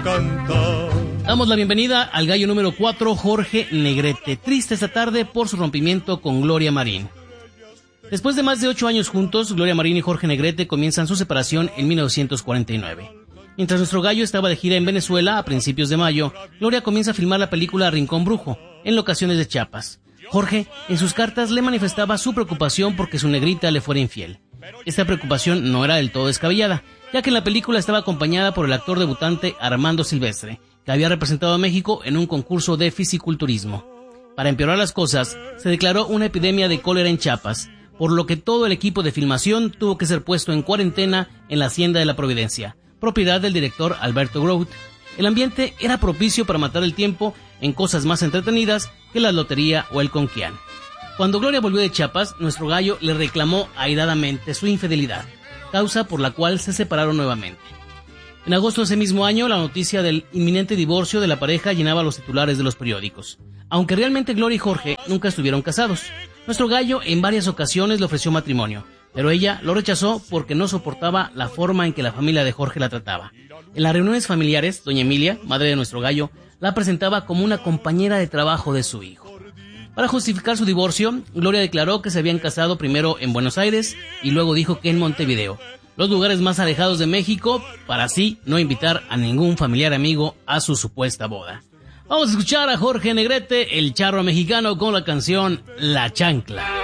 cantar. Damos la bienvenida al gallo número 4, Jorge Negrete, triste esta tarde por su rompimiento con Gloria Marín. Después de más de 8 años juntos, Gloria Marín y Jorge Negrete comienzan su separación en 1949. Mientras nuestro gallo estaba de gira en Venezuela a principios de mayo, Gloria comienza a filmar la película Rincón Brujo, en locaciones de Chiapas. Jorge, en sus cartas, le manifestaba su preocupación porque su negrita le fuera infiel. Esta preocupación no era del todo descabellada, ya que en la película estaba acompañada por el actor debutante Armando Silvestre, que había representado a México en un concurso de fisiculturismo. Para empeorar las cosas, se declaró una epidemia de cólera en Chiapas, por lo que todo el equipo de filmación tuvo que ser puesto en cuarentena en la Hacienda de la Providencia, propiedad del director Alberto Grout. El ambiente era propicio para matar el tiempo en cosas más entretenidas que la lotería o el conquián. Cuando Gloria volvió de Chiapas, nuestro gallo le reclamó airadamente su infidelidad, causa por la cual se separaron nuevamente. En agosto de ese mismo año, la noticia del inminente divorcio de la pareja llenaba los titulares de los periódicos. Aunque realmente Gloria y Jorge nunca estuvieron casados, nuestro gallo en varias ocasiones le ofreció matrimonio, pero ella lo rechazó porque no soportaba la forma en que la familia de Jorge la trataba. En las reuniones familiares, doña Emilia, madre de nuestro gallo, la presentaba como una compañera de trabajo de su hijo. Para justificar su divorcio, Gloria declaró que se habían casado primero en Buenos Aires y luego dijo que en Montevideo, los lugares más alejados de México, para así no invitar a ningún familiar amigo a su supuesta boda. Vamos a escuchar a Jorge Negrete, el charro mexicano, con la canción La Chancla.